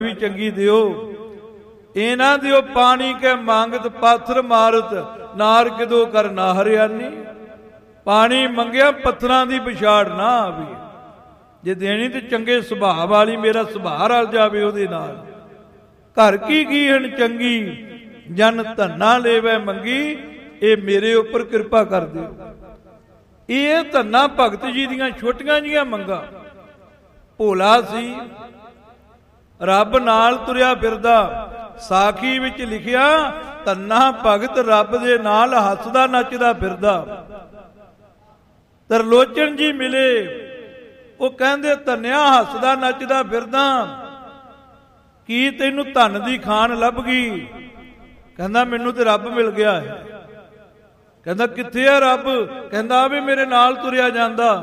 ਵੀ ਚੰਗੀ ਦਿਓ। ਇਹ ਨਾ ਦਿਓ ਪਾਣੀ ਕੇ ਮੰਗਤ ਪਾਥਰ ਮਾਰਤ, ਨਾਰ ਕਿਦੋ ਕਰ ਨਾ ਹਰਿਆਨੀ। ਪਾਣੀ ਮੰਗਿਆ ਪੱਥਰਾਂ ਦੀ ਪਛਾੜ ਨਾ ਆਵੇ। ਜੇ ਦੇਣੀ ਤੇ ਚੰਗੇ ਸੁਭਾਅ ਵਾਲੀ, ਮੇਰਾ ਸੁਭਾਅ ਰਲ ਜਾਵੇ ਉਹਦੇ ਨਾਲ। ਘਰ ਕੀ ਗੀਹਣ ਚੰਗੀ, ਜਨ ਧੰਨਾ ਲੇਵੈ ਮੰਗੀ। ਇਹ ਮੇਰੇ ਉੱਪਰ ਕਿਰਪਾ ਕਰ ਦਿਓ। ਇਹ ਧੰਨਾ ਭਗਤ ਜੀ ਦੀਆਂ ਛੋਟੀਆਂ ਜੀਆਂ ਮੰਗਾਂ। ਭੋਲਾ ਸੀ, ਰੱਬ ਨਾਲ ਤੁਰਿਆ ਫਿਰਦਾ। ਸਾਖੀ ਵਿੱਚ ਲਿਖਿਆ, ਧੰਨਾ ਭਗਤ ਰੱਬ ਦੇ ਨਾਲ ਹੱਸਦਾ ਨੱਚਦਾ ਫਿਰਦਾ। ਤਰਲੋਚਨ ਜੀ ਮਿਲੇ, ਉਹ ਕਹਿੰਦੇ ਧੰਨਿਆ ਹੱਸਦਾ ਨੱਚਦਾ ਫਿਰਦਾ, ਕੀ ਤੈਨੂੰ ਧਨ ਦੀ ਖਾਨ ਲੱਭ ਗਈ? ਕਹਿੰਦਾ ਮੈਨੂੰ ਤੇ ਰੱਬ ਮਿਲ ਗਿਆ ਹੈ। ਕਹਿੰਦਾ ਕਿੱਥੇ ਆ ਰੱਬ? ਕਹਿੰਦਾ ਵੀ ਮੇਰੇ ਨਾਲ ਤੁਰਿਆ ਜਾਂਦਾ।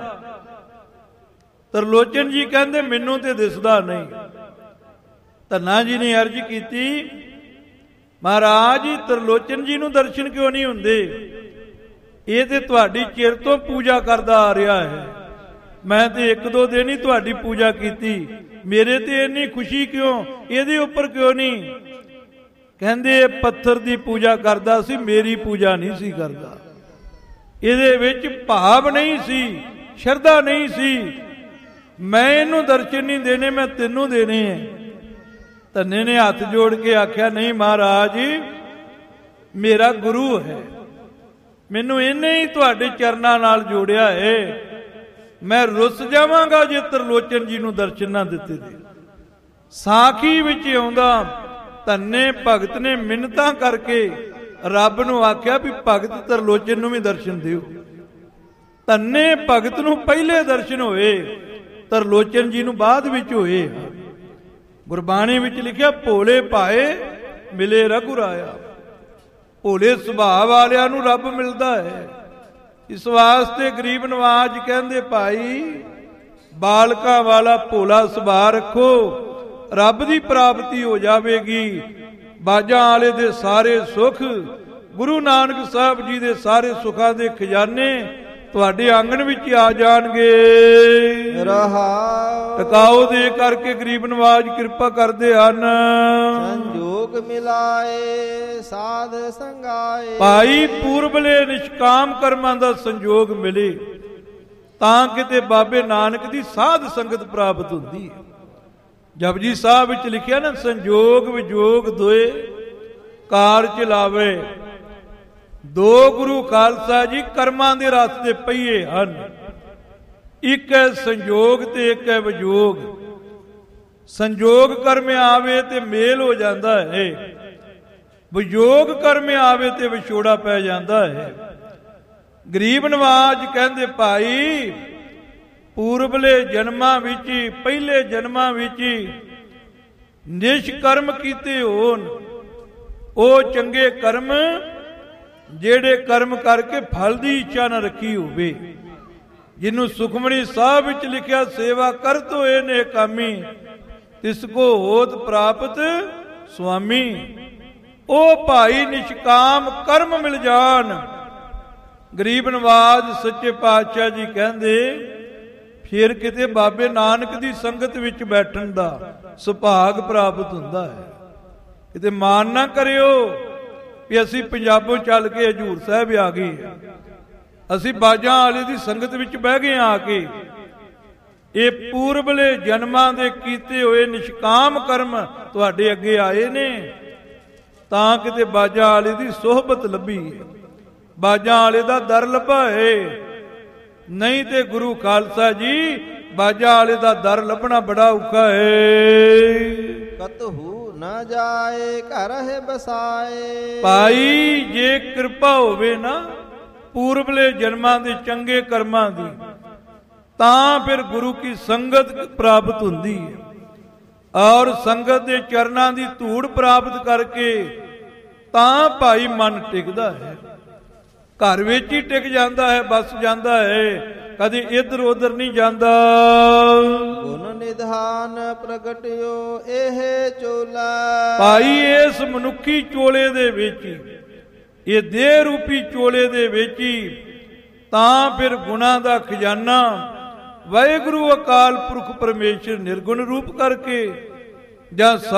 ਤਰਲੋਚਨ ਜੀ ਕਹਿੰਦੇ ਮੈਨੂੰ ਤੇ ਦਿਸਦਾ ਨਹੀਂ। ਧੰਨਾ ਜੀ ਨੇ ਅਰਜ਼ ਕੀਤੀ, ਮਹਾਰਾਜ ਤਰਲੋਚਨ ਜੀ ਨੂੰ ਦਰਸ਼ਨ ਕਿਉਂ ਨਹੀਂ ਹੁੰਦੇ? ਇਹ ਤੇ ਤੁਹਾਡੀ ਚਿਰ ਤੋਂ ਪੂਜਾ ਕਰਦਾ ਆ ਰਿਹਾ ਹੈ। ਮੈਂ ਤੇ ਇੱਕ ਦੋ ਦਿਨ ਹੀ ਤੁਹਾਡੀ ਪੂਜਾ ਕੀਤੀ, ਮੇਰੇ ਤੇ ਇੰਨੀ ਖੁਸ਼ੀ ਕਿਉਂ? ਇਹਦੇ ਉੱਪਰ ਕਿਉਂ ਨਹੀਂ? ਕਹਿੰਦੇ ਪੱਥਰ ਦੀ ਪੂਜਾ ਕਰਦਾ ਸੀ, ਮੇਰੀ ਪੂਜਾ ਨਹੀਂ ਸੀ ਕਰਦਾ। ਇਹਦੇ ਵਿੱਚ ਭਾਵ ਨਹੀਂ ਸੀ, ਸ਼ਰਧਾ ਨਹੀਂ ਸੀ। ਮੈਂ ਇਹਨੂੰ ਦਰਸ਼ਨ ਨਹੀਂ ਦੇਣੇ, ਮੈਂ ਤੈਨੂੰ ਦੇਣੇ ਹੈ। ਧੰਨੇ ਨੇ ਹੱਥ ਜੋੜ ਕੇ ਆਖਿਆ, ਨਹੀਂ ਮਹਾਰਾਜ, ਮੇਰਾ ਗੁਰੂ ਹੈ, ਮੈਨੂੰ ਇਹਨੇ ਹੀ ਤੁਹਾਡੇ ਚਰਨਾਂ ਨਾਲ ਜੋੜਿਆ ਹੈ। ਮੈਂ ਰੁੱਸ ਜਾਵਾਂਗਾ ਜੇ ਤਰਲੋਚਨ ਜੀ ਨੂੰ ਦਰਸ਼ਨ ਨਾ ਦਿੱਤੇ ਦੇ। ਸਾਖੀ ਵਿੱਚ ਆਉਂਦਾ, ਧੰਨੇ ਭਗਤ ਨੇ ਮਿੰਨਤਾਂ ਕਰਕੇ ਰੱਬ ਨੂੰ ਆਖਿਆ ਵੀ ਭਗਤ ਤਰਲੋਚਨ ਨੂੰ ਵੀ ਦਰਸ਼ਨ ਦਿਓ। ਧੰਨੇ ਭਗਤ ਨੂੰ ਪਹਿਲੇ ਦਰਸ਼ਨ ਹੋਏ, ਤਰਲੋਚਨ ਜੀ ਨੂੰ ਬਾਅਦ ਵਿੱਚ ਹੋਏ। ਗੁਰਬਾਣੀ ਵਿੱਚ ਲਿਖਿਆ, ਭੋਲੇ ਭਾਏ ਮਿਲੇ ਰਘੁਰਾਇਆ। ਭੋਲੇ ਸੁਭਾਅ ਵਾਲਿਆਂ ਨੂੰ ਰੱਬ ਮਿਲਦਾ ਹੈ। ਇਸ ਵਾਸਤੇ ਗਰੀਬ ਨਵਾਜ ਕਹਿੰਦੇ, ਭਾਈ ਬਾਲਕਾਂ ਵਾਲਾ ਭੋਲਾ ਸੁਭਾਅ ਰੱਖੋ, ਰੱਬ ਦੀ ਪ੍ਰਾਪਤੀ ਹੋ ਜਾਵੇਗੀ। ਬਾਜਾਂ ਵਾਲੇ ਦੇ ਸਾਰੇ ਸੁੱਖ, ਗੁਰੂ ਨਾਨਕ ਸਾਹਿਬ ਜੀ ਦੇ ਸਾਰੇ ਸੁੱਖਾਂ ਦੇ ਖਜ਼ਾਨੇ ਤੁਹਾਡੇ ਆਂਗਣ ਵਿੱਚ ਆ ਜਾਣਗੇ। ਰਹਾਉ ਟਿਕਾਓ ਦੇ ਕਰਕੇ ਗਰੀਬ ਨਵਾਜ ਕਿਰਪਾ ਕਰਦੇ ਹਨ। ਸੰਜੋਗ ਮਿਲਾਏ ਸਾਧ ਸੰਗਾਏ। ਭਾਈ ਪੂਰਬਲੇ ਨਿਸ਼ਕਾਮ ਕਰਮਾਂ ਦਾ ਸੰਜੋਗ ਮਿਲੇ ਤਾਂ ਕਿਤੇ ਬਾਬੇ ਨਾਨਕ ਦੀ ਸਾਧ ਸੰਗਤ ਪ੍ਰਾਪਤ ਹੁੰਦੀ ਹੈ। ਜਪਜੀ ਸਾਹਿਬ ਵਿੱਚ ਲਿਖਿਆ ਨਾ, ਸੰਜੋਗ ਵਿਜੋਗ ਦੋਏ ਕਾਰ ਚਲਾਵੇ। ਦੋ ਗੁਰੂ ਖਾਲਸਾ ਜੀ ਕਰਮਾਂ ਦੇ ਰਸਤੇ ਪਈਏ ਹਨ। ਇੱਕ ਹੈ ਸੰਜੋਗ ਤੇ ਇੱਕ ਹੈ ਵਿਜੋਗ। ਸੰਜੋਗ ਕਰਮ ਆਵੇ ਤੇ ਮੇਲ ਹੋ ਜਾਂਦਾ ਹੈ, ਵਿਜੋਗ ਕਰਮ ਆਵੇ ਤੇ ਵਿਛੋੜਾ ਪੈ ਜਾਂਦਾ ਹੈ। ਗਰੀਬ ਨਵਾਜ ਕਹਿੰਦੇ, ਭਾਈ ਪੂਰਬਲੇ ਜਨਮਾਂ ਵਿੱਚ, ਪਹਿਲੇ ਜਨਮਾਂ ਵਿੱਚ ਨਿਸ਼ਕਰਮ ਕੀਤੇ ਹੋਣ, ਉਹ ਚੰਗੇ ਕਰਮ ਜਿਹੜੇ ਕਰਮ ਕਰਕੇ ਫਲ ਦੀ ਇੱਛਾ ਨਾ ਰੱਖੀ ਹੋਵੇ। ਜਿਹਨੂੰ ਸੁਖਮਣੀ ਸਾਹਿਬ ਵਿੱਚ ਲਿਖਿਆ, ਸੇਵਾ ਕਰਤ ਹੋਏ ਨੇ ਕਾਮੀ, ਤਿਸ ਕੋ ਹੋਤ ਪ੍ਰਾਪਤ ਸੁਆਮੀ। ਉਹ ਭਾਈ ਨਿਸ਼ਕਾਮ ਕਰਮ ਮਿਲ ਜਾਣ। ਗਰੀਬ ਨਵਾਜ ਸੱਚੇ ਪਾਤਸ਼ਾਹ ਜੀ ਕਹਿੰਦੇ, ਫਿਰ ਕਿਤੇ ਬਾਬੇ ਨਾਨਕ ਦੀ ਸੰਗਤ ਵਿੱਚ ਬੈਠਣ ਦਾ ਸੁਭਾਗ ਪ੍ਰਾਪਤ ਹੁੰਦਾ ਹੈ। ਕਿਤੇ ਮਾਨ ਨਾ ਕਰਿਓ ਵੀ ਅਸੀਂ ਪੰਜਾਬੋਂ ਚੱਲ ਕੇ ਹਜੂਰ ਸਾਹਿਬ ਆ ਗਏ, ਅਸੀਂ ਬਾਜਾਂ ਵਾਲੇ ਦੀ ਸੰਗਤ ਵਿੱਚ ਬਹਿ ਗਏ ਆ ਕੇ। ਇਹ ਪੂਰਬਲੇ ਜਨਮਾਂ ਦੇ ਕੀਤੇ ਹੋਏ ਨਿਸ਼ਕਾਮ ਕਰਮ ਤੁਹਾਡੇ ਅੱਗੇ ਆਏ ਨੇ, ਤਾਂ ਕਿਤੇ ਬਾਜਾਂ ਵਾਲੇ ਦੀ ਸੋਹਬਤ ਲੱਭੀ ਹੈ, ਬਾਜਾਂ ਵਾਲੇ ਦਾ ਦਰ ਲੱਭਾ ਹੈ। ਨਹੀਂ ਤੇ ਗੁਰੂ ਖਾਲਸਾ ਜੀ, ਬਾਜਾਂ ਵਾਲੇ ਦਾ ਦਰ ਲੱਭਣਾ ਬੜਾ ਔਖਾ ਹੈ। ਕਤਹੂ ਨਾ ਜਾਏ ਘਰ ਹੈ ਬਸਾਏ। ਭਾਈ ਜੇ ਕਿਰਪਾ ਹੋਵੇ ਨਾ ਪੂਰਬਲੇ ਜਨਮਾਂ ਦੇ ਚੰਗੇ ਕਰਮਾਂ ਦੀ, ਤਾਂ ਫਿਰ ਗੁਰੂ ਕੀ ਸੰਗਤ ਪ੍ਰਾਪਤ ਹੁੰਦੀ ਹੈ। ਔਰ ਸੰਗਤ ਦੇ ਚਰਨਾਂ ਦੀ ਧੂੜ ਪ੍ਰਾਪਤ ਕਰਕੇ ਤਾਂ ਭਾਈ ਮਨ ਟਿਕਦਾ ਹੈ। ਘਰ ਵਿੱਚ ਹੀ ਟਿਕ ਜਾਂਦਾ ਹੈ, ਬਸ ਜਾਂਦਾ ਹੈ, ਕਦੇ ਇੱਧਰ ਉੱਧਰ ਨਹੀਂ ਜਾਂਦਾ। ਗੁਣ ਨਿਧਾਨ ਪ੍ਰਗਟਿਓ ਇਹ ਚੋਲਾ। ਭਾਈ ਇਸ ਮਨੁੱਖੀ ਚੋਲੇ ਦੇ ਵਿੱਚ, ਇਹ ਦੇਹ ਰੂਪੀ ਚੋਲੇ ਦੇ ਵਿੱਚ ਹੀ ਤਾਂ ਫਿਰ ਗੁਣਾਂ ਦਾ ਖਜ਼ਾਨਾ ਵਾਹਿਗੁਰੂ ਅਕਾਲ ਪੁਰਖ ਪਰਮੇਸ਼ਰ ਨਿਰਗੁਣ ਰੂਪ ਕਰਕੇ ਜਾਂ